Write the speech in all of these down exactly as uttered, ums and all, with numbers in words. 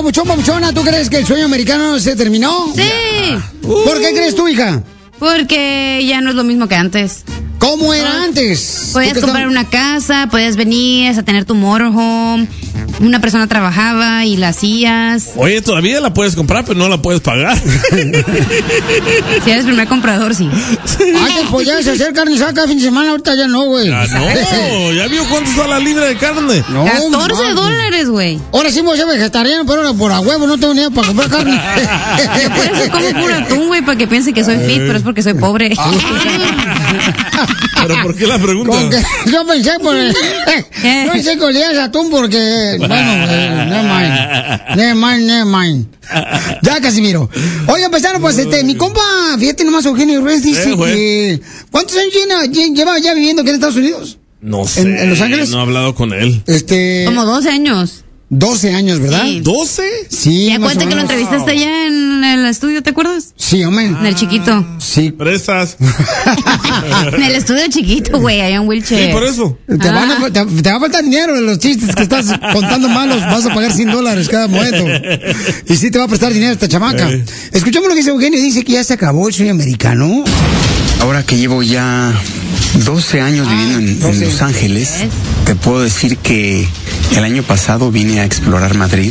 papuchón, papuchona, ¿tú crees que el sueño americano se terminó? Sí. Uh. ¿Por qué crees tú, hija? Porque ya no es lo mismo que antes. ¿Cómo era antes? Podías comprar una casa, podías venir a tener tu motorhome. Una persona trabajaba y la hacías. Oye, todavía la puedes comprar, pero no la puedes pagar. Si eres primer comprador, sí. Antes podías hacer carne asada cada fin de semana, ahorita ya no, güey. Ah, no, ¿ya vio cuánto está la libra de carne? No, catorce dólares, güey. Ahora sí voy a ser vegetariano, pero ahora por a huevo no tengo ni idea para comprar carne. Yo por eso como puro atún, güey, para que piense que soy fit, pero es porque soy pobre. Ah. ¿Pero por qué la pregunta? Yo pensé por el... Yo pensé que olías atún porque... Bueno, eh, never mind. Never mind, never mind. Ya, Casimiro. Oigan, empezaron, pues, este, mi compa, fíjate nomás, Eugenio Ruiz dice eh, que... ¿Cuántos años lleva, lleva ya viviendo aquí en Estados Unidos? No sé. ¿En, en Los Ángeles? No he hablado con él. Este... Como doce años. doce años, ¿verdad? Sí. ¿doce? Sí, ¿Y cuenta que lo entrevistaste allá en el estudio, te acuerdas? Sí, hombre. En el chiquito. Sí. ¿Prestas? En el estudio chiquito, güey, allá en wheelchair. Sí, por eso. Te, van a, te, te va a faltar dinero en los chistes que estás contando malos. Vas a pagar cien dólares cada momento. Y sí te va a prestar dinero esta chamaca. Eh. Escuchamos lo que dice Eugenio. Dice que ya se acabó el sueño americano. Ahora que llevo ya doce años viviendo en, en Los Ángeles, te puedo decir que el año pasado vine a explorar Madrid.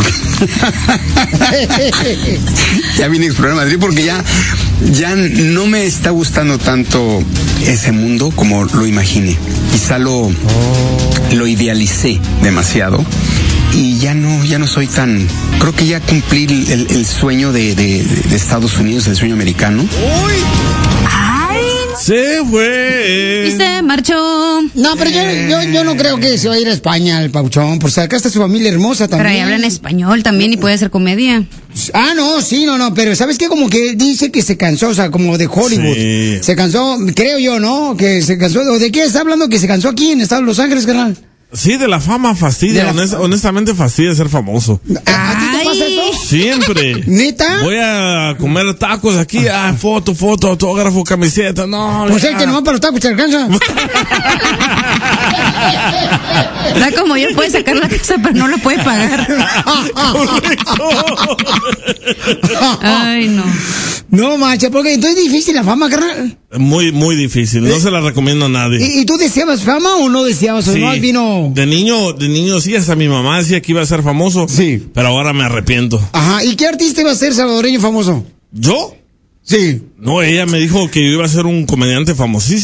Ya vine a explorar Madrid porque ya, ya no me está gustando tanto ese mundo como lo imaginé. Quizá lo, lo idealicé demasiado. Y ya no, ya no soy tan... Creo que ya cumplí el, el sueño de, de, de Estados Unidos, el sueño americano. ¡Uy! Se fue. Y se marchó. No, pero yo, yo, yo no creo que se va a ir a España el pauchón. Por si acá está su familia hermosa también. Pero ahí hablan español también y puede hacer comedia. Ah, no, sí, no, no, pero ¿sabes qué? Como que dice que se cansó, o sea, como de Hollywood. Sí. Se cansó, creo yo, ¿no? Que se cansó. ¿De qué está hablando? Que se cansó aquí en Estados Los Ángeles, carnal. Sí, de la fama fastidia, la honest, honestamente fastidia ser famoso. ¿A ti te pasa eso? Siempre. ¿Neta? Voy a comer tacos aquí, ah, foto, foto, autógrafo, camiseta, no. Pues el que no va para los tacos te alcanza. Da como yo, puede sacar la casa, pero no la puede pagar. Correcto. Ay, no. No, macho, porque entonces es difícil la fama, carnal. Muy, muy difícil, no ¿Eh? se la recomiendo a nadie. ¿Y, y tú deseabas fama o no deseabas? Sí. ¿O no vino? De niño, de niño sí, hasta mi mamá decía que iba a ser famoso. Sí. Pero ahora me arrepiento. Ajá, ¿y qué artista iba a ser salvadoreño famoso? ¿Yo? Sí. No, ella me dijo que yo iba a ser un comediante famosísimo.